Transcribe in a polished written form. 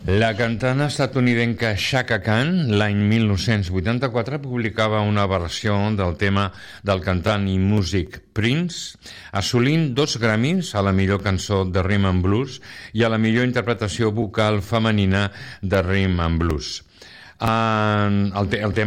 La cantant estatunidenca Chaka Khan, l'any 1984, publicava una versió del tema del cantant i músic Prince, assolint 2 Grammys a la millor cançó de Rhythm and Blues i a la millor interpretació vocal femenina de Rhythm and Blues. El tema